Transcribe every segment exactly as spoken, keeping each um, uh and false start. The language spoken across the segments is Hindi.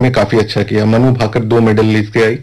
ने काफी अच्छा किया। मनु भाकर दो मेडल लेके आई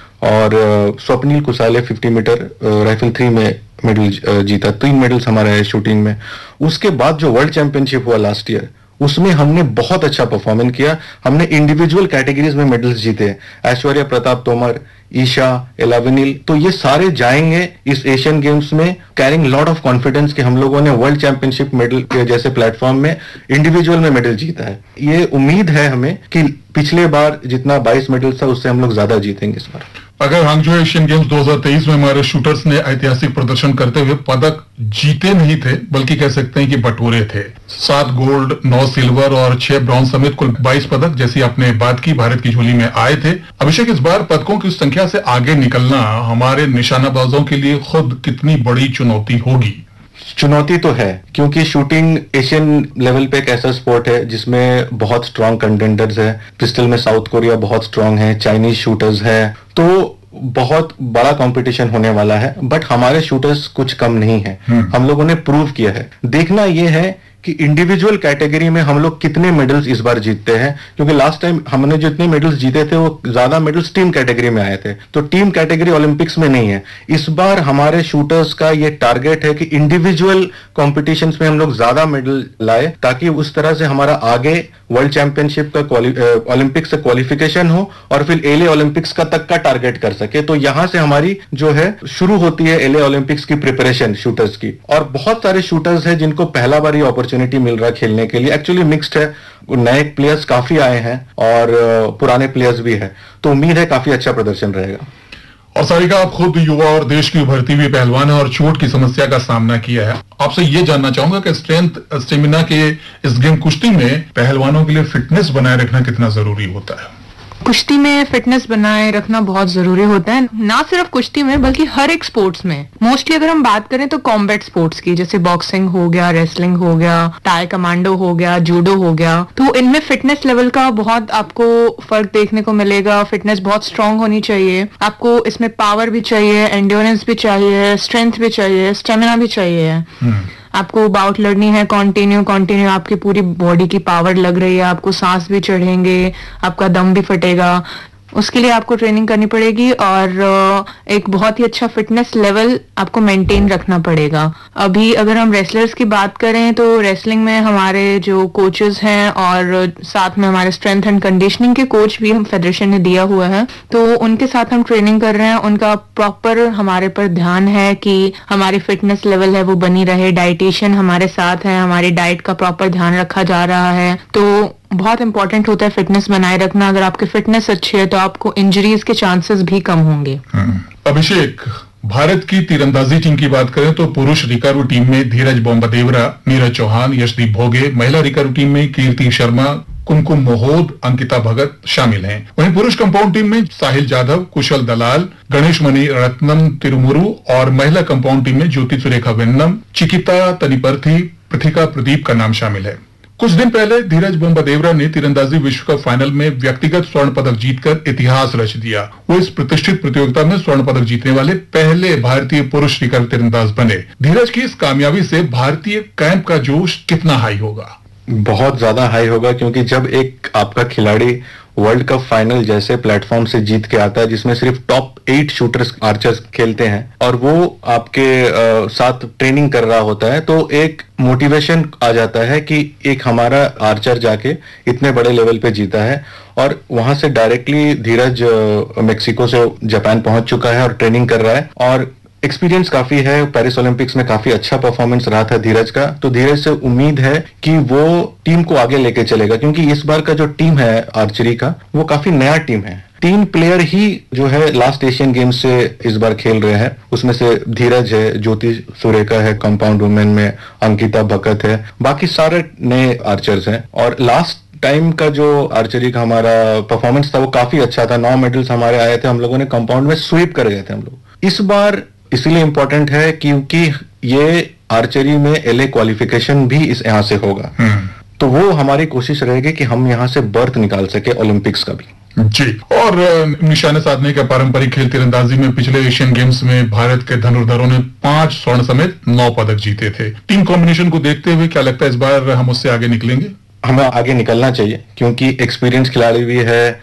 और अ, स्वप्निल कुसाले फिफ्टी मीटर राइफल थ्री में मेडल जीता। तीन मेडल्स हमारे आए शूटिंग में। उसके बाद जो वर्ल्ड चैंपियनशिप हुआ लास्ट ईयर, उसमें हमने बहुत अच्छा परफॉर्मेंस किया। हमने इंडिविजुअल कैटेगरीज में मेडल्स जीते। ऐश्वर्या प्रताप तोमर, ईशा, एलाविनिल, तो ये सारे जाएंगे इस एशियन गेम्स में कैरिंग लॉट ऑफ कॉन्फिडेंस कि हम लोगों ने वर्ल्ड चैंपियनशिप मेडल के जैसे प्लेटफॉर्म में इंडिविजुअल में मेडल जीता है। ये उम्मीद है हमें कि पिछले बार जितना बाईस मेडल था उससे हम लोग ज्यादा जीतेंगे इस बार। अगर हांगजो एशियन गेम्स दो हज़ार तेईस में हमारे शूटर्स ने ऐतिहासिक प्रदर्शन करते हुए पदक जीते नहीं थे, बल्कि कह सकते हैं कि बटोरे थे। सात गोल्ड, नौ सिल्वर और छह ब्रॉन्ज समेत कुल बाईस पदक, जैसी आपने बात की, भारत की झोली में आए थे। अभिषेक, इस बार पदकों की संख्या से आगे निकलना हमारे निशानाबाजों के लिए खुद कितनी बड़ी चुनौती होगी? चुनौती तो है, क्योंकि शूटिंग एशियन लेवल पे एक ऐसा स्पोर्ट है जिसमें बहुत स्ट्रांग कंटेंडर्स है। पिस्टल में साउथ कोरिया बहुत स्ट्रांग है, चाइनीज शूटर्स है, तो बहुत बड़ा कंपटीशन होने वाला है। बट हमारे शूटर्स कुछ कम नहीं है। हम लोगों ने प्रूव किया है। देखना यह है कि इंडिविजुअल कैटेगरी में हम लोग कितने मेडल्स इस बार जीतते हैं, क्योंकि लास्ट टाइम हमने जितने मेडल्स जीते थे वो ज्यादा मेडल्स टीम कैटेगरी में आए थे, तो टीम कैटेगरी ओलंपिक्स में नहीं है। इस बार हमारे शूटर्स का ये टारगेट है कि इंडिविजुअल कॉम्पिटिशंस में हम लोग ज्यादा मेडल लाए, ताकि उस तरह से हमारा आगे वर्ल्ड चैंपियनशिप का ओलंपिक्स से क्वालिफिकेशन हो और फिर एले ओलंपिक्स का तक का टारगेट कर सके। तो यहां से हमारी जो है शुरू होती है एले ओलंपिक्स की प्रिपरेशन शूटर्स की। और बहुत सारे शूटर्स हैं जिनको पहला बार ये अपॉर्चुनिटी मिल रहा है खेलने के लिए। एक्चुअली मिक्स्ड है, नए प्लेयर्स काफी आए हैं और पुराने प्लेयर्स भी है, तो उम्मीद है काफी अच्छा प्रदर्शन रहेगा। और सारिका, आप खुद युवा और देश की उभरती हुई पहलवान है और चोट की समस्या का सामना किया है। आपसे ये जानना चाहूंगा कि स्ट्रेंथ स्टेमिना के इस गेम कुश्ती में पहलवानों के लिए फिटनेस बनाए रखना कितना जरूरी होता है? कुश्ती में फिटनेस बनाए रखना बहुत जरूरी होता है, ना सिर्फ कुश्ती में बल्कि हर एक स्पोर्ट्स में। मोस्टली अगर हम बात करें तो कॉम्बैट स्पोर्ट्स की, जैसे बॉक्सिंग हो गया, रेसलिंग हो गया, टाई कमांडो हो गया, जूडो हो गया, तो इनमें फिटनेस लेवल का बहुत आपको फर्क देखने को मिलेगा। फिटनेस बहुत स्ट्रांग होनी चाहिए। आपको इसमें पावर भी चाहिए, एंड्योरेंस भी चाहिए, स्ट्रेंथ भी चाहिए, स्टेमिना भी चाहिए। आपको बाउट लड़नी है कंटिन्यू कंटिन्यू, आपकी पूरी बॉडी की पावर लग रही है, आपको सांस भी चढ़ेंगे, आपका दम भी फटेगा, उसके लिए आपको ट्रेनिंग करनी पड़ेगी और एक बहुत ही अच्छा फिटनेस लेवल आपको मेंटेन रखना पड़ेगा। अभी अगर हम रेसलर्स की बात करें तो रेसलिंग में हमारे जो कोचेस हैं और साथ में हमारे स्ट्रेंथ एंड कंडीशनिंग के कोच भी हम फेडरेशन ने दिया हुआ है, तो उनके साथ हम ट्रेनिंग कर रहे हैं। उनका प्रॉपर हमारे पर ध्यान है कि हमारी फिटनेस लेवल है वो बनी रहे। डाइटिशियन हमारे साथ है, हमारी डाइट का प्रॉपर ध्यान रखा जा रहा है। तो बहुत इंपॉर्टेंट होता है फिटनेस बनाए रखना। अगर आपकी फिटनेस अच्छी है तो आपको इंजरीज के चांसेस भी कम होंगे। अभिषेक, भारत की तीरंदाजी टीम की बात करें तो पुरुष रिकर्व टीम में धीरज बोम्बदेवरा, नीरज चौहान, यशदीप भोगे, महिला रिकर्व टीम में कीर्ति शर्मा, कुमकुम मोहोद, अंकिता भगत शामिल हैं। वहीं पुरुष कंपाउंड टीम में साहिल जाधव, कुशल दलाल, गणेश मणि रत्नम तिरुमुरु और महिला कंपाउंड टीम में ज्योति सुरेखा वेन्नम, चिकिता तनिपर्थी, पृथिका प्रदीप का नाम शामिल है। कुछ दिन पहले धीरज बोम्बदेवरा ने तीरंदाजी विश्व कप फाइनल में व्यक्तिगत स्वर्ण पदक जीतकर इतिहास रच दिया। वो इस प्रतिष्ठित प्रतियोगिता में स्वर्ण पदक जीतने वाले पहले भारतीय पुरुष रिकर्व तीरंदाज बने। धीरज की इस कामयाबी से भारतीय कैंप का जोश कितना हाई होगा? बहुत ज्यादा हाई होगा, क्योंकि जब एक आपका खिलाड़ी वर्ल्ड कप फाइनल जैसे प्लेटफॉर्म से जीत के आता है जिसमें सिर्फ टॉप एट शूटर्स आर्चर्स खेलते हैं और वो आपके आ, साथ ट्रेनिंग कर रहा होता है, तो एक मोटिवेशन आ जाता है कि एक हमारा आर्चर जाके इतने बड़े लेवल पे जीता है। और वहां से डायरेक्टली धीरज मेक्सिको से जापान पहुंच चुका है और ट्रेनिंग कर रहा है और एक्सपीरियंस काफी है। पेरिस ओलंपिक्स में काफी अच्छा परफॉर्मेंस रहा था धीरज का, तो धीरज से उम्मीद है कि वो टीम को आगे लेके चलेगा, क्योंकि इस बार का जो टीम है आर्चरी का वो काफी नया टीम है। तीन प्लेयर ही जो है लास्ट एशियन गेम्स से इस बार खेल रहे हैं, उसमें से धीरज है, ज्योति सुरेखा है कंपाउंड वुमेन में, अंकिता भगत है, बाकी सारे नए आर्चर्स हैं। और लास्ट टाइम का जो आर्चरी का हमारा परफॉर्मेंस था वो काफी अच्छा था। नौ मेडल्स हमारे आए थे, हम लोगों ने कंपाउंड में स्वीप कर गए थे हम लोग। इस बार इसीलिए इंपॉर्टेंट है क्योंकि ये आर्चरी में एलए क्वालिफिकेशन भी इस यहाँ से होगा, तो वो हमारी कोशिश रहेगी कि हम यहाँ से बर्थ निकाल सके ओलंपिक्स का भी। जी, और निशाने साधने का पारंपरिक खेल तीरंदाजी में पिछले एशियन गेम्स में भारत के धनुर्धरों ने पांच स्वर्ण समेत नौ पदक जीते थे। टीम कॉम्बिनेशन को देखते हुए क्या लगता है इस बार हम उससे आगे निकलेंगे? हमें आगे निकलना चाहिए, क्योंकि एक्सपीरियंस खिलाड़ी भी है,